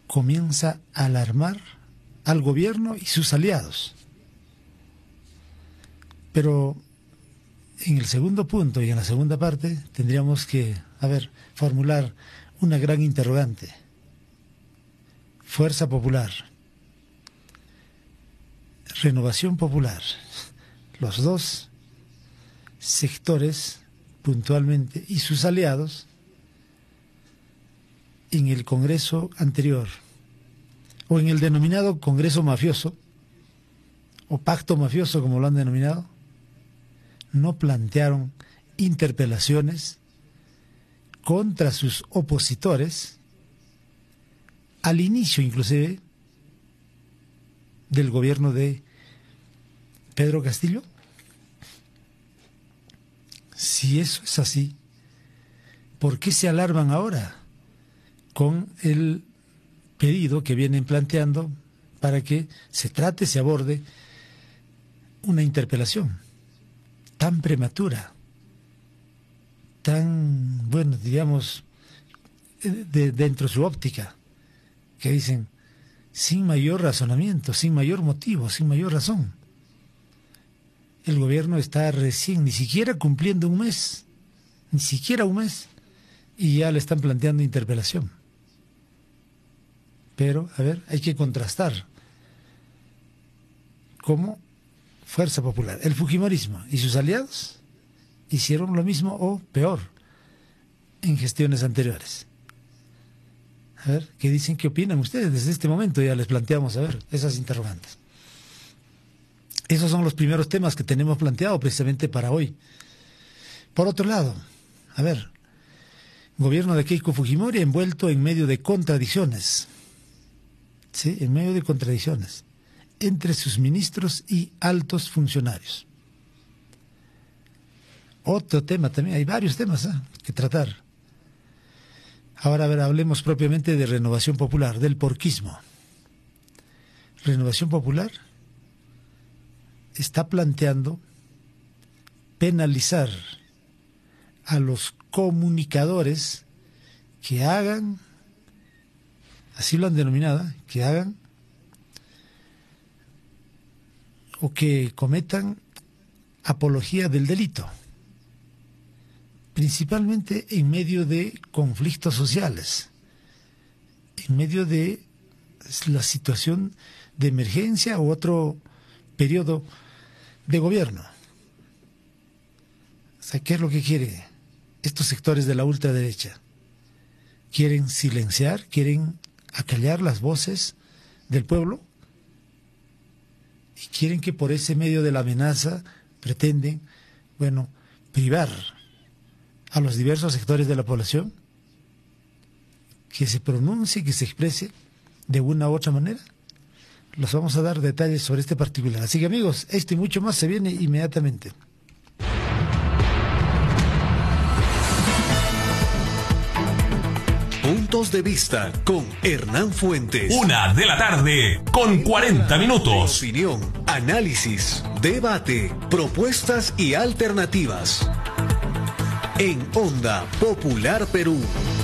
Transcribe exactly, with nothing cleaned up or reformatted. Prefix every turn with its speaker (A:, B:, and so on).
A: comienza a alarmar al gobierno y sus aliados. Pero en el segundo punto y en la segunda parte tendríamos que, a ver, formular una gran interrogante. Fuerza Popular, Renovación Popular, los dos sectores puntualmente y sus aliados en el Congreso anterior o en el denominado Congreso Mafioso o Pacto Mafioso, como lo han denominado, no plantearon interpelaciones contra sus opositores al inicio inclusive del gobierno de Pedro Castillo. Si eso es así, ¿por qué se alarman ahora con el pedido que vienen planteando para que se trate, se aborde una interpelación tan prematura, tan, bueno, digamos, de, dentro de su óptica, que dicen, sin mayor razonamiento, sin mayor motivo, sin mayor razón? El gobierno está recién, ni siquiera cumpliendo un mes, ni siquiera un mes, y ya le están planteando interpelación. Pero, a ver, hay que contrastar cómo Fuerza Popular, el fujimorismo y sus aliados hicieron lo mismo o peor en gestiones anteriores. A ver, ¿qué dicen? ¿Qué opinan ustedes? Desde este momento ya les planteamos, a ver, esas interrogantes. Esos son los primeros temas que tenemos planteado precisamente para hoy. Por otro lado, a ver, gobierno de Keiko Fujimori envuelto en medio de contradicciones. Sí, en medio de contradicciones entre sus ministros y altos funcionarios. Otro tema también, hay varios temas ¿eh? que tratar. Ahora, a ver, hablemos propiamente de Renovación Popular, del porquismo. Renovación Popular está planteando penalizar a los comunicadores que hagan, así lo han denominado, que hagan o que cometan apología del delito, principalmente en medio de conflictos sociales, en medio de la situación de emergencia u otro periodo de gobierno. O sea, ¿qué es lo que quieren estos sectores de la ultraderecha? Quieren silenciar, quieren acallar las voces del pueblo y quieren que por ese medio de la amenaza pretenden, bueno, privar a los diversos sectores de la población que se pronuncie, que se exprese de una u otra manera. Los vamos a dar detalles sobre este particular. Así que amigos, esto y mucho más se viene inmediatamente.
B: Puntos de vista con Hernán Fuentes.
C: Una de la tarde con cuarenta minutos.
B: Opinión, análisis, debate, propuestas y alternativas. En Onda Popular Perú.